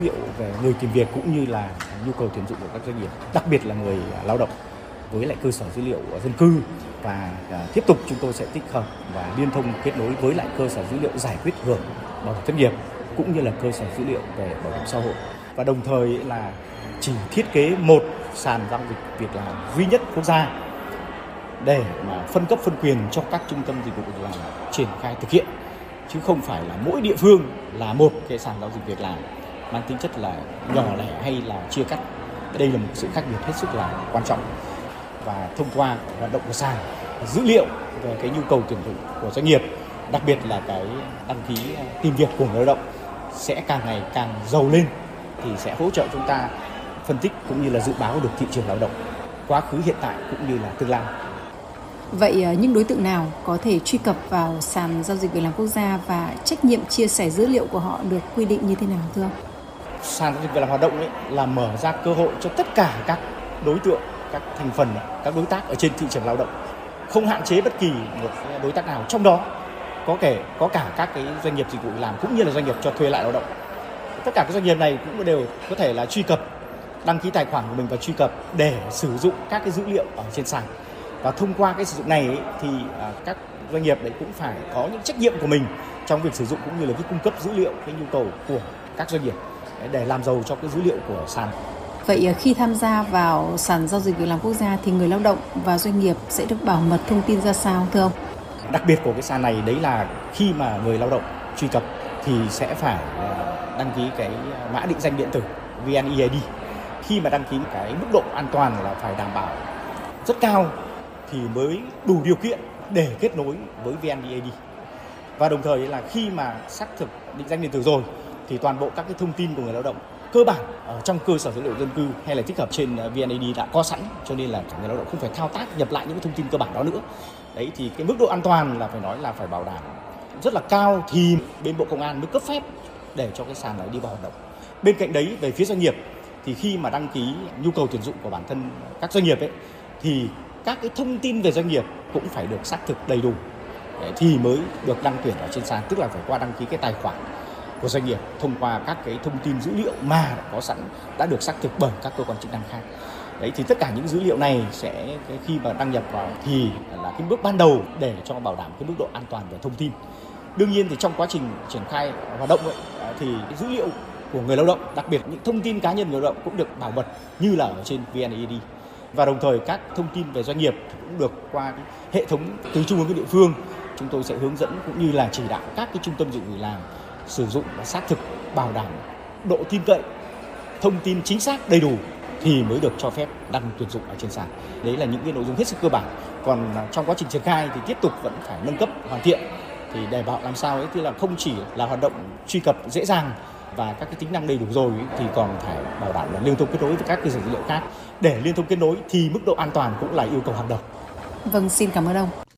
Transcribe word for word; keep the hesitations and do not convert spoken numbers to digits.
Liệu về người tìm việc cũng như là nhu cầu tuyển dụng của các doanh nghiệp, đặc biệt là người lao động với lại cơ sở dữ liệu dân cư, và tiếp tục chúng tôi sẽ tích hợp và liên thông kết nối với lại cơ sở dữ liệu giải quyết hưởng bảo hiểm thất nghiệp cũng như là cơ sở dữ liệu về bảo hiểm xã hội, và đồng thời là chỉ thiết kế một sàn giao dịch việc làm duy nhất quốc gia để mà phân cấp phân quyền cho các trung tâm dịch vụ việc làm triển khai thực hiện, chứ không phải là mỗi địa phương là một cái sàn giao dịch việc làm mang tính chất là nhỏ lẻ hay là chia cắt. Đây là một sự khác biệt hết sức là quan trọng, và thông qua hoạt động của sàn, dữ liệu về cái nhu cầu tuyển dụng của doanh nghiệp, đặc biệt là cái đăng ký tìm việc của người lao động sẽ càng ngày càng giàu lên, thì sẽ hỗ trợ chúng ta phân tích cũng như là dự báo được thị trường lao động quá khứ, hiện tại cũng như là tương lai. Vậy những đối tượng nào có thể truy cập vào sàn giao dịch việc làm quốc gia và trách nhiệm chia sẻ dữ liệu của họ được quy định như thế nào thưa ông? Sàn giao dịch việc làm hoạt động ấy là mở ra cơ hội cho tất cả các đối tượng, các thành phần, các đối tác ở trên thị trường lao động, không hạn chế bất kỳ một đối tác nào, trong đó có thể có cả các cái doanh nghiệp dịch vụ việc làm cũng như là doanh nghiệp cho thuê lại lao động. Tất cả các doanh nghiệp này cũng đều có thể là truy cập, đăng ký tài khoản của mình và truy cập để sử dụng các cái dữ liệu ở trên sàn. Và thông qua cái sử dụng này ấy, thì à, các doanh nghiệp đấy cũng phải có những trách nhiệm của mình trong việc sử dụng cũng như là cái cung cấp dữ liệu, cái nhu cầu của các doanh nghiệp để làm giàu cho cái dữ liệu của sàn. Vậy khi tham gia vào sàn giao dịch việc làm quốc gia thì người lao động và doanh nghiệp sẽ được bảo mật thông tin ra sao thưa ông? Đặc biệt của cái sàn này đấy là khi mà người lao động truy cập thì sẽ phải đăng ký cái mã định danh điện tử vê en e i đê. Khi mà đăng ký cái mức độ an toàn là phải đảm bảo rất cao thì mới đủ điều kiện để kết nối với vê en e i đê. Và đồng thời là khi mà xác thực định danh điện tử rồi thì toàn bộ các cái thông tin của người lao động cơ bản ở trong cơ sở dữ liệu dân cư hay là tích hợp trên vê en e i đê đã có sẵn, cho nên là người lao động không phải thao tác nhập lại những cái thông tin cơ bản đó nữa. Đấy thì cái mức độ an toàn là phải nói là phải bảo đảm rất là cao thì bên Bộ Công an mới cấp phép để cho cái sàn này đi vào hoạt động. Bên cạnh đấy, về phía doanh nghiệp thì khi mà đăng ký nhu cầu tuyển dụng của bản thân các doanh nghiệp ấy thì các cái thông tin về doanh nghiệp cũng phải được xác thực đầy đủ thì mới được đăng tuyển ở trên sàn, tức là phải qua đăng ký cái tài khoản của doanh nghiệp thông qua các cái thông tin dữ liệu mà đã có sẵn, đã được xác thực bởi các cơ quan chức năng khác. Đấy thì tất cả những dữ liệu này sẽ khi mà đăng nhập vào thì là cái bước ban đầu để cho bảo đảm cái mức độ an toàn về thông tin. Đương nhiên thì trong quá trình triển khai hoạt động ấy, thì cái dữ liệu của người lao động, đặc biệt những thông tin cá nhân người lao động cũng được bảo mật như là ở trên vê en e i đê. Và đồng thời các thông tin về doanh nghiệp cũng được qua cái hệ thống từ trung ương đến địa phương, chúng tôi sẽ hướng dẫn cũng như là chỉ đạo các cái trung tâm dịch vụ việc làm sử dụng và xác thực bảo đảm độ tin cậy, thông tin chính xác đầy đủ thì mới được cho phép đăng tuyển dụng ở trên sàn. Đấy là những cái nội dung hết sức cơ bản. Còn trong quá trình triển khai thì tiếp tục vẫn phải nâng cấp hoàn thiện thì để bảo làm sao ấy thì là không chỉ là hoạt động truy cập dễ dàng và các cái tính năng đầy đủ rồi ấy, thì còn phải bảo đảm là liên thông kết nối với các cơ sở dữ liệu khác. Để liên thông kết nối thì mức độ an toàn cũng là yêu cầu hàng đầu. Vâng, xin cảm ơn ông.